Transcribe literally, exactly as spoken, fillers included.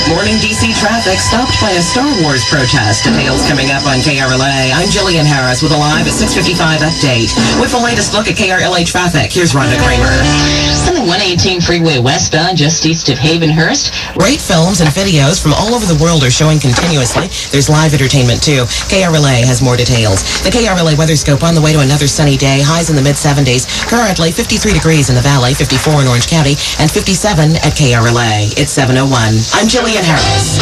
Morning D C traffic stopped by a Star Wars protest. Details coming up on K R L A. I'm Jillian Harris with a live at six fifty-five update. With the latest look at K R L A traffic, here's Rhonda Kramer. On the one eighteen freeway westbound, just east of Havenhurst. Great films and videos from all over the world are showing continuously. There's live entertainment, too. K R L A has more details. The K R L A weather scope on the way to another sunny day. Highs in the mid seventies. Currently fifty-three degrees in the valley, fifty-four in Orange County, and fifty-seven at K R L A. It's seven oh one. I'm Jillian Harris.